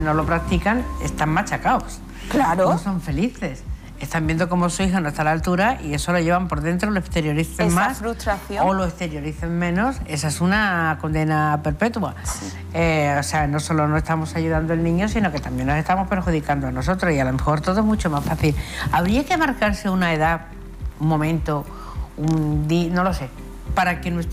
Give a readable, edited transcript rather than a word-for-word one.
no lo practican, están machacados. Claro. No son felices. Están viendo cómo su hija no está a la altura y eso lo llevan por dentro, lo exteriorizan Esa más frustración. o lo exterioricen menos. Esa es una condena perpetua. Sí. O sea, no solo no estamos ayudando al niño, sino que también nos estamos perjudicando a nosotros y a lo mejor todo es mucho más fácil. Habría que marcarse una edad, un momento, no lo sé, para que nuestro